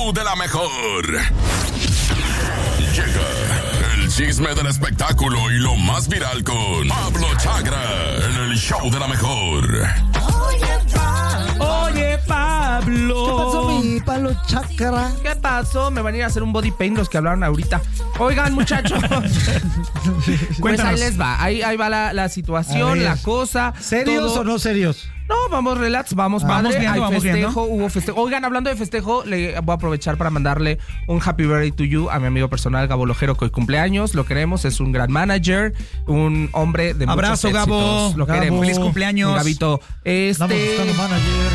show de la mejor. Llega el chisme del espectáculo y lo más viral con Pablo Chagra en el show de la mejor. Oye, Pablo. ¿Qué pasó, mi Pablo Chagra? ¿Qué pasó? Me van a ir a hacer un body paint los que hablaron ahorita. Oigan, muchachos. Pues ahí les va. Ahí va la situación, la cosa. ¿Serios todo. o no serios? No, vamos relax, vamos padre. viendo, Hay vamos festejo, hubo festejo. Oigan, hablando de festejo, le voy a aprovechar para mandarle un happy birthday to you a mi amigo personal Gabo Lojero, que hoy cumpleaños. Lo queremos, es un gran manager, un hombre de Abrazo, muchos Gabo. éxitos. Lo Gabo, queremos. feliz cumpleaños. Gabito. Estamos buscando manager.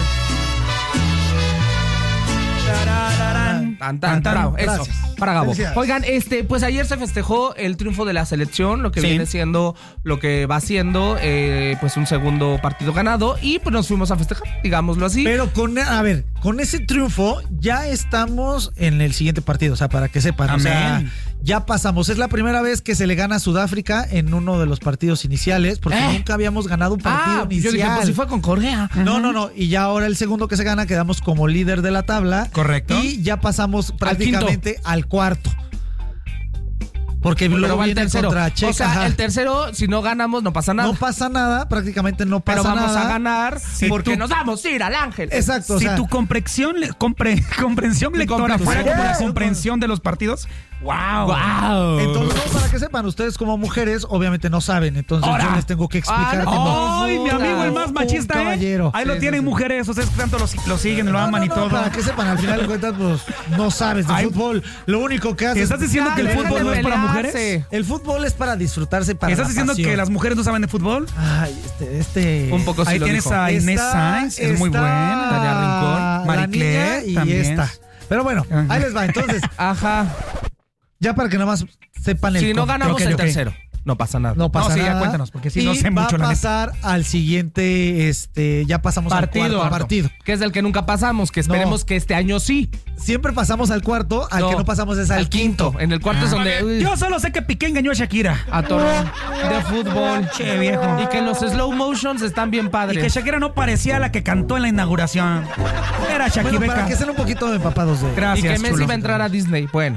Bravo, eso, Gracias. para Gabo. Felicidades. Oigan, pues ayer se festejó el triunfo de la selección, lo que Sí. viene siendo, lo que va siendo, pues un segundo partido ganado, y pues nos fuimos a festejar, digámoslo así. Pero con ese triunfo ya estamos en el siguiente partido, o sea, para que sepan. Amén. O sea, ya pasamos. Es la primera vez que se le gana a Sudáfrica en uno de los partidos iniciales, porque nunca habíamos ganado un partido inicial. Yo dije, pues si fue con Corea. No. Y ya ahora el segundo que se gana, quedamos como líder de la tabla. Correcto. Y ya pasamos prácticamente al cuarto. Porque Pero luego va el viene tercero. contra Checa. O sea, ajá. el tercero, si no ganamos, no pasa nada. No pasa nada, prácticamente no pasa pero nada. vamos a ganar porque tú- nos vamos a ir al Ángel. Exacto, o Si sea, tu comprensión lectora fuera como la comprensión de los partidos, ¡wow! ¡Wow! entonces, no, para que sepan, ustedes como mujeres obviamente no saben, entonces Ahora. yo les tengo que explicar Ah, que no. ¡Ay, mi amigo el más Un machista, caballero. Ahí lo Sí, tienen sí, sí. mujeres, ustedes tanto lo siguen, lo aman y todo. Para que sepan, al final de cuentas, pues, no sabes de Ay. fútbol. Lo único que haces... ¿Estás diciendo que el Deja fútbol de no es para pelearse. mujeres? El fútbol es para disfrutarse, para ¿Estás la diciendo pasión. que las mujeres no saben de fútbol? Ay, Un poco sí Ahí lo tienes dijo. a Inés Sainz, es muy buena. Tania Rincón, la Marie Claire niña y también. esta. Pero bueno, Ajá. ahí les va. Entonces, Ajá. ya para que nada más sepan el... Si no ganamos ok, el ok. tercero, no pasa nada. No pasa No, sí, ya nada. cuéntanos, porque sí, y no sé mucho, la va a neta. pasar al siguiente, ya pasamos al cuarto partido. Que es el que nunca pasamos, que esperemos que este año sí. Siempre pasamos al cuarto, al que no pasamos es al quinto. En el cuarto es donde Yo solo sé que Piqué engañó a Shakira. a torneo de fútbol. Che, viejo. Y que los slow motions están bien Y padres. que Shakira no parecía la que cantó en la inauguración. Era Bueno, Shakira. para que estén un poquito empapados de... Y Gracias, que Messi chulo. va a entrar a Disney. Bueno.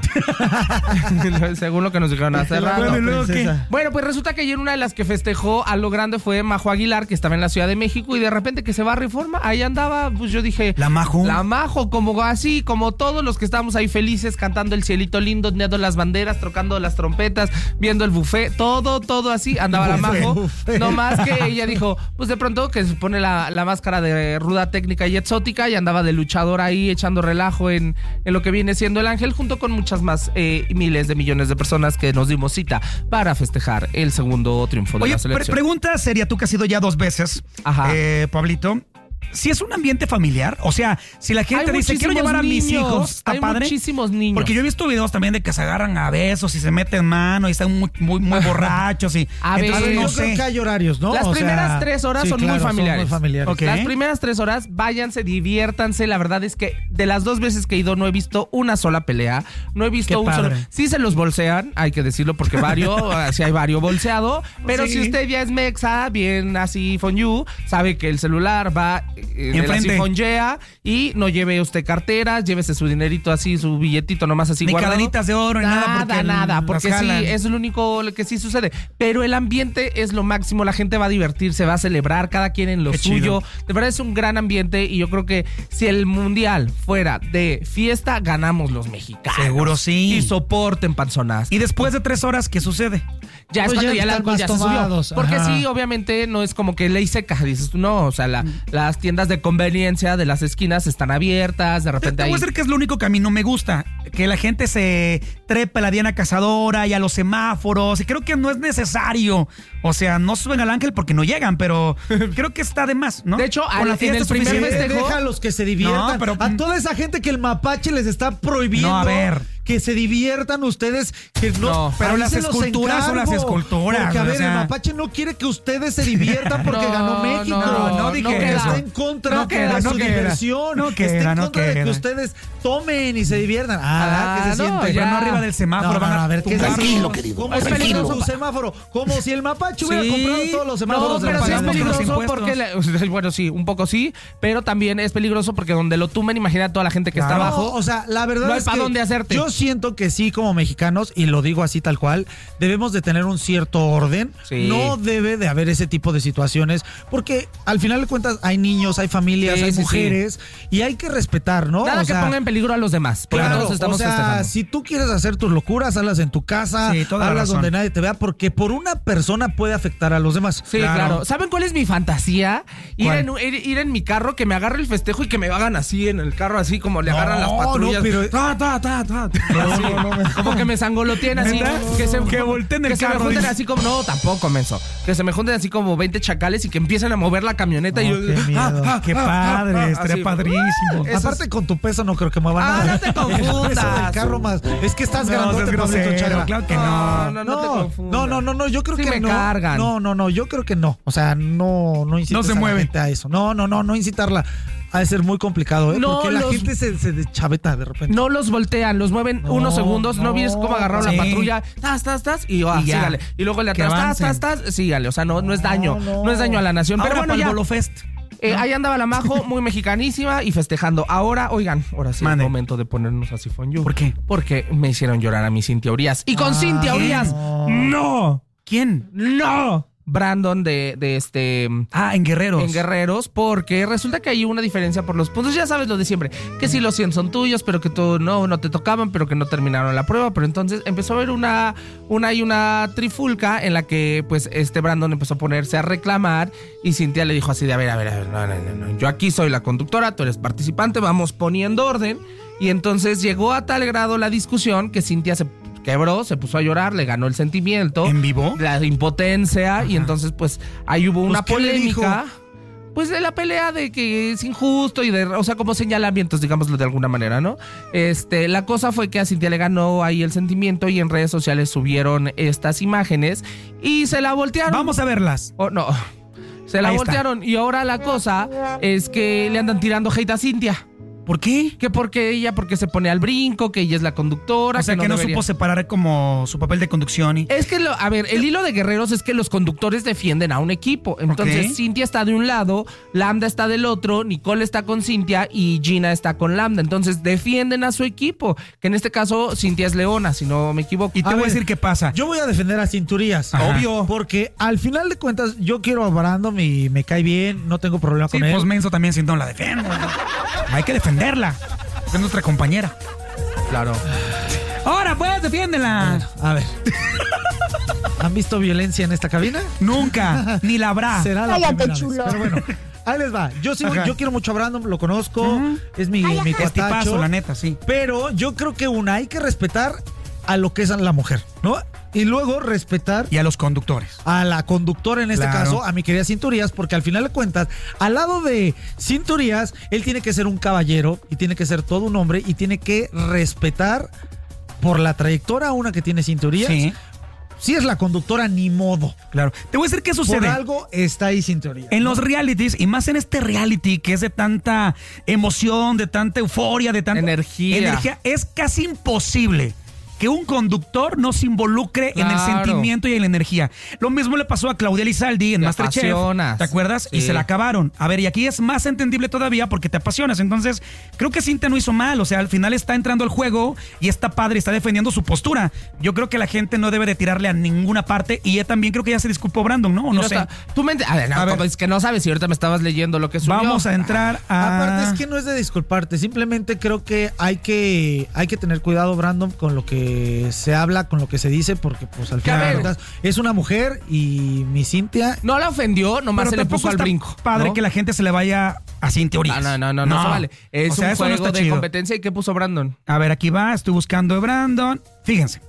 Según lo que nos dijeron hace rato. Bueno, ¿y luego qué? princesa. Bueno, pues resulta que ayer una de las que festejó a lo grande fue Majo Aguilar, que estaba en la Ciudad de México, y de repente que se va a Reforma, ahí andaba, pues yo dije... La Majo. La Majo, como así, como todos los que estábamos ahí felices, cantando el cielito lindo, ondeando las banderas, tocando las trompetas, viendo el buffet, todo así, andaba la Majo. Buffet. No más que ella dijo, pues de pronto que se pone la máscara de ruda técnica y exótica, y andaba de luchador ahí echando relajo en lo que viene siendo el Ángel, junto con muchas más miles de millones de personas que nos dimos cita para festejar el segundo triunfo de Oye, la selección. pregunta seria, tú que has ido ya 2 veces, Ajá. Pablito. Si es un ambiente familiar, o sea, si la gente Hay dice quiero llevar a mis muchísimos hijos, niños, está hay padre. muchísimos niños. Porque yo he visto videos también de que se agarran a besos y se meten mano y están muy borrachos y A ver, entonces Yo no creo sé. que hay horarios, ¿no? Las O primeras sea, 3 horas sí, son muy claro, familiares. Ok. Las primeras 3 horas, váyanse, diviértanse. La verdad es que de las 2 veces que he ido no he visto una sola pelea. No he visto Qué un solo... padre. Sí se los bolsean, hay que decirlo, porque sí hay vario bolseado. Pero Sí. si usted ya es mexa, bien así fonyu, sabe que el celular va de la Enfrente. sifonjea, y no lleve usted carteras, llévese su dinerito así, su billetito nomás así Ni guardado. cadenitas de oro, ni nada. Nada, las porque sí, jalan. es lo único que sí sucede. Pero el ambiente es lo máximo, la gente va a divertirse, va a celebrar, cada quien en lo Qué suyo. chido. De verdad es un gran ambiente, y yo creo que si el mundial fuera de fiesta, ganamos los mexicanos. Seguro sí. Y soporten, panzonas. Y después de 3 horas, ¿qué sucede? Ya es Pues cuando ya ya el están alcohol más ya se subió. tomados, Porque ajá. sí, obviamente no es como que ley seca, dices tú, no, o sea, las tiendas de conveniencia de las esquinas están abiertas, de Te repente voy hay... a decir que es lo único que a mí no me gusta, que la gente se trepe a la Diana Cazadora y a los semáforos, y creo que no es necesario. O sea, no suben al Ángel porque no llegan, pero creo que está de más, ¿no? De hecho, Con la en fiesta el primer suficiente. festejo- Deja a los que se diviertan. No, pero- a toda esa gente que el mapache les está prohibiendo No, a ver. que se diviertan ustedes, que no. pero ahí las se los esculturas son las encargo. esculturas. Porque, a ver, o sea, el mapache no quiere que ustedes se diviertan porque ganó México. no dije eso. Está en contra No queda, de no su queda. diversión. No Está queda, en no contra de que queda. ustedes tomen y se diviertan. ¿Qué se siente? Pero no arriba del semáforo. Van a ver, ¿qué es eso? Tranquilo, querido. ¿Cómo Es es peligroso peligroso un semáforo? Como si el mapache hubiera Sí. comprado todos los semáforos No, del pero sí es país. pagamos los peligroso impuestos. porque, bueno, sí, un poco sí, pero también es peligroso porque donde lo tumben, imagina a toda la gente que está Claro, abajo. o sea, la verdad No hay es pa' que dónde hacerte. yo siento que sí, como mexicanos, y lo digo así tal cual, debemos de tener un cierto orden. Sí. No debe de haber ese tipo de situaciones, porque al final de cuentas hay niños, hay familias, Sí, hay sí, mujeres, y hay que respetar, ¿no? Nada O que sea, ponga en peligro a los demás, porque claro, todos estamos o sea, festejando. si tú quieres hacer tus locuras, hazlas en tu casa, Sí, toda la hazlas razón. donde nadie te vea, porque por una persona puede afectar a los demás. Sí, claro. ¿Saben cuál es mi fantasía? Ir ¿Cuál? ir en mi carro, que me agarre el festejo y que me hagan así en el carro, así como le agarran las patrullas. no, pero- Ta, ta, ta, ta. Así, como que me sangoloteen así. ¿Neta? Que volteen el que se carro, me junten dice. así como... No, tampoco, menso. Que se me junten así como 20 chacales y que empiecen a mover la camioneta y yo... qué miedo. Qué padre, estaría así. padrísimo. Eso Aparte, con tu peso no creo que mueva nada. no te confundas. El peso del carro más. Es que estás No, grandote, seas Pablito grosero, Chagra. claro que no. No te confundas. No, yo creo Sí que me no. cargan. No, yo creo que no. O sea, no incites No se a la mueve. gente a eso. No incitarla. Ha de ser muy complicado, ¿eh? No, Porque la los- gente se deschaveta de repente. No los voltean, los mueven unos segundos. ¿No vienes cómo agarraron Sí. la patrulla? Tas, y Y ya. sígale. Y luego el de Que atrás, avancen. sígale. O sea, no es daño. No es daño a la nación. Ahora Pero bueno, para el ya. Bolo Fest. Ahí andaba la Majo, muy mexicanísima y festejando. Ahora, oigan, ahora sí Mande. es momento de ponernos a Sifón You. ¿Por qué? Porque me hicieron llorar a mi Cintia Urias. Y con Cintia Urias, ¡no! ¿Quién? ¡No! Brandon de En Guerreros. en Guerreros, porque resulta que hay una diferencia por los puntos. Ya sabes lo de siempre, que si los 100 son tuyos, pero que tú no te tocaban, pero que no terminaron la prueba. Pero entonces empezó a haber una trifulca en la que pues Brandon empezó a ponerse a reclamar y Cintia le dijo así de a ver, no, yo aquí soy la conductora, tú eres participante, vamos poniendo orden. Y entonces llegó a tal grado la discusión que Cintia se quebró, se puso a llorar, le ganó el sentimiento. ¿En vivo? La impotencia. Y entonces, pues, ahí hubo una ¿qué le polémica. Pues de la pelea de que es injusto y o sea, como señalamientos, digámoslo de alguna manera, ¿no? La cosa fue que a Cintia le ganó ahí el sentimiento y en redes sociales subieron estas imágenes y se la voltearon. Vamos a verlas. Oh, no. Se la Ahí está. voltearon y ahora la cosa es que le andan tirando hate a Cintia. ¿Por qué? Que porque se pone al brinco, que ella es la conductora. O sea, que no debería. supo separar como su papel de conducción y... Es que, a ver, el hilo de Guerreros es que los conductores defienden a un equipo. Entonces, Ok. Cintia está de un lado, Lambda está del otro, Nicole está con Cintia y Gina está con Lambda. Entonces, defienden a su equipo, que en este caso Cintia es Leona, si no me equivoco. Y te A voy a ver, decir qué pasa. Yo voy a defender a Cinturías. Ajá. Obvio. Porque al final de cuentas, yo quiero a Brandon y me cae bien, no tengo problema Sí, con él. pues menso también si no la defiendo. Hay que defenderla. Es nuestra compañera. Claro. Ahora pues, defiéndela. A ver. ¿Han visto violencia en esta cabina? Nunca, ni la habrá. Será la Cállate, primera vez. chulo. Pero bueno, ahí les va. Yo Ajá. quiero mucho a Brandon, lo conozco, Ujú. es mi Es tipazo, cuatacho. la neta, sí. Pero yo creo que hay que respetar a lo que es la mujer, ¿no? Y luego respetar Y a los conductores. a la conductora, en este Claro. caso, a mi querida Cinturías, porque al final de cuentas, al lado de Cinturías, él tiene que ser un caballero y tiene que ser todo un hombre y tiene que respetar por la trayectoria una que tiene Cinturías. Sí, Si es la conductora, ni modo. claro. Te voy a decir qué Por sucede. algo está ahí Cinturías. En ¿no? los realities, y más en este reality que es de tanta emoción, de tanta euforia, de tanta Energía. es casi imposible que un conductor no se involucre en el Claro. sentimiento y en la energía. Lo mismo le pasó a Claudia Lizaldi en Te Masterchef. apasionas. ¿Te acuerdas? Y Sí. se la acabaron. A ver, y aquí es más entendible todavía porque te apasionas. Entonces, creo que Cintia no hizo mal. O sea, al final está entrando al juego y está padre, está defendiendo su postura. Yo creo que la gente no debe de tirarle a ninguna parte. Y ya también creo que ya se disculpó Brandon, ¿no? O no sé. Tú a ver, no, A ver. como es que no sabes si ahorita me estabas leyendo lo que subió. Vamos a entrar a... Aparte es que no es de disculparte, simplemente creo que hay que tener cuidado, Brandon, con lo que se habla, con lo que se dice, porque pues al final de Claro. cuentas, es una mujer y mi Cintia No la ofendió, nomás Pero se le tampoco puso al está brinco. padre ¿no? que la gente se le vaya a Cintia Urias. No se vale. Es O sea, un eso no juego está de chido. competencia. ¿Y qué puso Brandon? A ver, aquí va, estoy buscando a Brandon. Fíjense.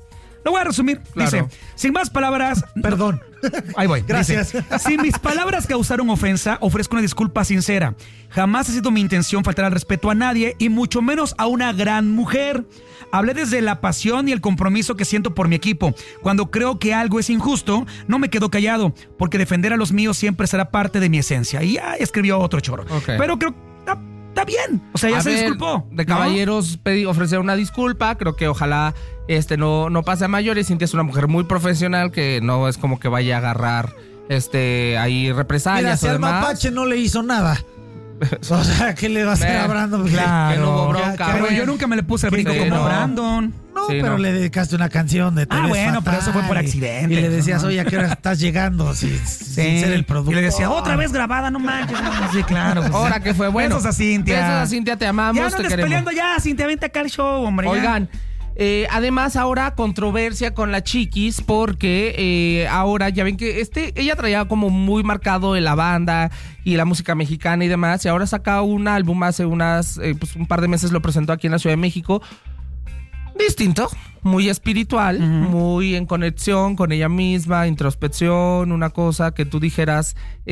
Lo voy a resumir. Claro. Dice, sin más palabras... Perdón. Ahí voy. Gracias. Dice, si mis palabras causaron ofensa, ofrezco una disculpa sincera. Jamás ha sido mi intención faltar al respeto a nadie y mucho menos a una gran mujer. Hablé desde la pasión y el compromiso que siento por mi equipo. Cuando creo que algo es injusto, no me quedo callado, porque defender a los míos siempre será parte de mi esencia. Y ya escribió otro choro. Okay. Pero creo que está bien. O sea, ya se disculpó. De ¿no? caballeros ofrecer una disculpa. Creo que ojalá no pase a mayores. Cintia es una mujer muy profesional que no es como que vaya a agarrar ahí represalias. Mira, si o al demás. mapache no le hizo nada. O sea, ¿qué le va a hacer a Brandon? Claro. Que no hubo bronca. Pero yo nunca me le puse el brinco Sí, como no. Brandon. No, Sí, pero no. le dedicaste una canción de Ah, bueno, pero eso fue por accidente. Y le decías, ¿no? oye, ¿a qué hora estás llegando? Sin ser el productor. Y le decía, otra vez grabada, no manches. Sí, claro. Pues, Ahora que fue bueno. Besos a Cintia. Besos a Cintia, te amamos, Ya no te andes queremos. peleando ya, Cintia, vente acá al show, hombre. ya. Oigan, además ahora controversia con la Chiquis porque ahora ya ven que ella traía como muy marcado en la banda y la música mexicana y demás, y ahora saca un álbum hace un par de meses, lo presentó aquí en la Ciudad de México. Distinto, muy espiritual, muy en conexión con ella misma, introspección, una cosa que tú dijeras,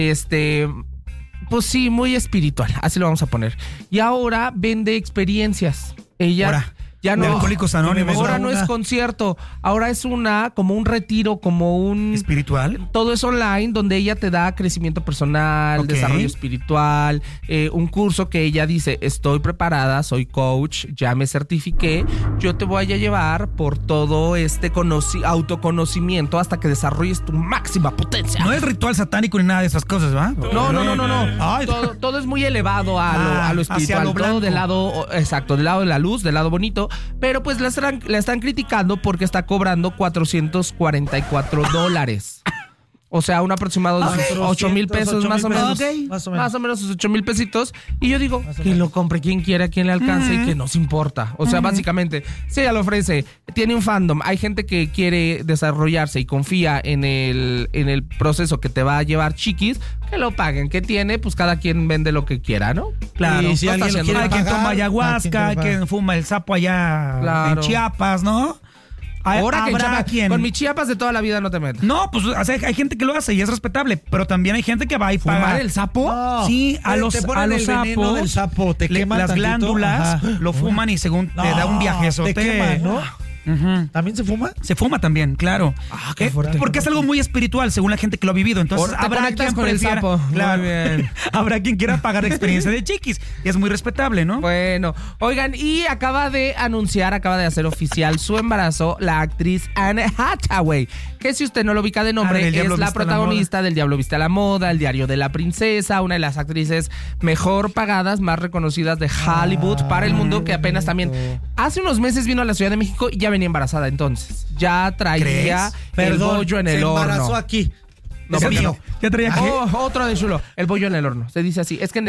pues sí, muy espiritual, así lo vamos a poner. Y ahora vende experiencias. Ella Ahora, ya no, de Alcohólicos Anónimos. ahora no es concierto, ahora es como un retiro, como un ¿Espiritual? todo es online, donde ella te da crecimiento personal, Ok. desarrollo espiritual, un curso que ella dice, estoy preparada, soy coach, ya me certifiqué, yo te voy a llevar por todo este autoconocimiento hasta que desarrolles tu máxima potencia. No es ritual satánico ni nada de esas cosas, ¿va? No. Ay, Todo es muy elevado a lo hacia espiritual, lo todo blanco. del lado, exacto, del lado de la luz, del lado bonito, pero pues la están criticando porque está cobrando $444. O sea, un aproximado de 8,000 pesos más o menos. Más o Más o menos sus 8,000 pesitos. Y yo digo, que lo compre quien quiera, quien le alcance y que nos importa. O sea, básicamente, si ella lo ofrece, tiene un fandom, hay gente que quiere desarrollarse y confía en el proceso que te va a llevar Chiquis, que lo paguen. ¿Qué tiene? Pues cada quien vende lo que quiera, ¿no? Claro. Y si No alguien está lo quiere Hay haciendo quien pagar, toma ayahuasca, hay ¿a quién quien fuma el sapo allá Claro. en Chiapas, ¿no? Ahora que Habrá Chiapas, quien... con mis Chiapas de toda la vida no te metas. No, pues o sea, hay gente que lo hace y es respetable, pero también hay gente que va y paga. ¿Fumar el sapo? No. Sí, a los, te ponen a los el veneno sapos, del sapo, te queman las tantito, glándulas ajá. lo fuman y según te da un viajezote. Te queman, ¿no? Ujú. ¿También se fuma? Se fuma también, claro. qué fuerte. Porque es algo muy espiritual, según la gente que lo ha vivido. Entonces, Te conectas con el prefiera- sapo. Claro. Muy bien. Habrá quien quiera pagar la experiencia de Chiquis. Y es muy respetable, ¿no? Bueno, oigan, y acaba de hacer oficial su embarazo la actriz Anne Hathaway, que si usted no lo ubica de nombre, del es Diablo la Viste a la protagonista del Diablo Viste a la Moda, El Diario de la Princesa, una de las actrices mejor pagadas, más reconocidas de Hollywood para el mundo, que apenas también hace unos meses vino a la Ciudad de México y ya venía embarazada entonces. Ya traía el bollo en el se horno. embarazó aquí. No, Es porque mío. ¿Ya traía qué? Otro de chulo, el bollo en el horno. Se dice así. Es que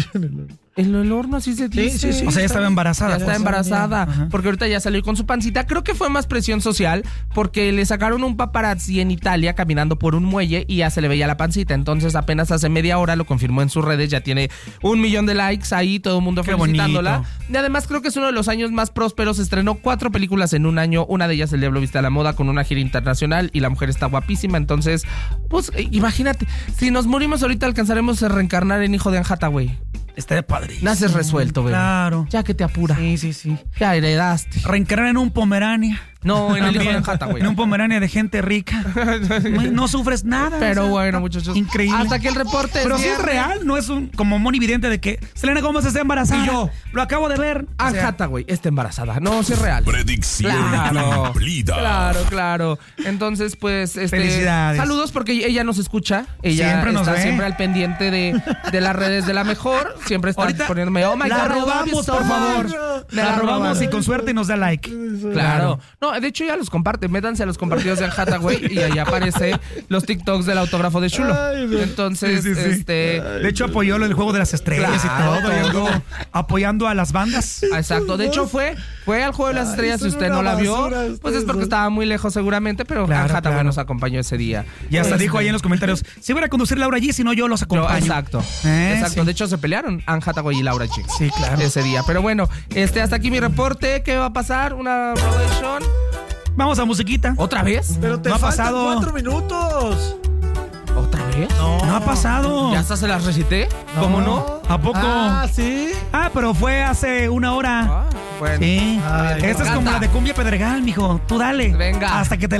en el horno así se dice. sí. O sea, ya estaba embarazada. Ya está pues. embarazada, Ajá. porque ahorita ya salió con su pancita. Creo que fue más presión social, porque le sacaron un paparazzi en Italia caminando por un muelle y ya se le veía la pancita. Entonces apenas hace media hora lo confirmó en sus redes, ya tiene 1 millón de likes ahí, todo el mundo Qué felicitándola. bonito. Y además creo que es uno de los años más prósperos. Estrenó 4 películas en un año, una de ellas El Diablo Viste a la Moda, con una gira internacional, y la mujer está guapísima. Entonces, pues imagínate, si nos morimos ahorita alcanzaremos a reencarnar en hijo de Anne Hathaway. Estaría padre. Naces resuelto, bebé. Claro. Ya que te apura. Sí. Ya heredaste. Reencarnar en un Pomerania. No, en el hijo de También. Anne Hathaway. En un Pomerania de gente rica. No sufres nada. Pero o sea, bueno, muchachos. Increíble. Hasta que el reporte Pero sí es viernes. real, no es un como monividente de que Selena Gómez está embarazada. Y yo. Lo acabo de ver. O Anne sea, Hathaway está embarazada. No, sí es real. Predicción Claro, cumplida. claro. Entonces, pues, Felicidades. saludos porque ella nos escucha. Ella Siempre nos está ve. siempre al pendiente de las redes de la mejor. Siempre está Ahorita poniéndome, oh my la God, I love robamos, you so por favor. much. La robamos y con suerte nos da like. Claro. No, de hecho ya los comparte. Métanse a los compartidos de Anne Hathaway y ahí aparece los TikToks del autógrafo de Chulo. Entonces, Sí. De hecho, apoyó el juego de las estrellas Claro, y todo. Y andó apoyando a las bandas. Exacto. De hecho, fue al Juego de las Estrellas. Si son usted no una la vio, basura pues es ustedes porque dos. estaba muy lejos seguramente, pero Claro, Anne Hathaway claro. nos acompañó ese día. Y hasta dijo ahí en los comentarios, si voy a conducir Laura G, si no yo los acompaño. Exacto. Sí. De hecho, se pelearon Anne Hathaway y Laura G. Sí, claro. Ese día. Pero bueno, hasta aquí mi reporte. ¿Qué va a pasar? Una Revelation. Vamos a musiquita. ¿Otra vez? Pero te No ha faltan pasado. 4 minutos. ¿Otra vez? No ha pasado. ¿Ya hasta se las recité? ¿Cómo no? ¿A poco? Ah, ¿sí? Ah, pero fue hace 1 hora. Bueno. Sí. Ay, Esta es me como encanta. la de Cumbia Pedregal, mijo. Tú dale. Venga. Hasta que te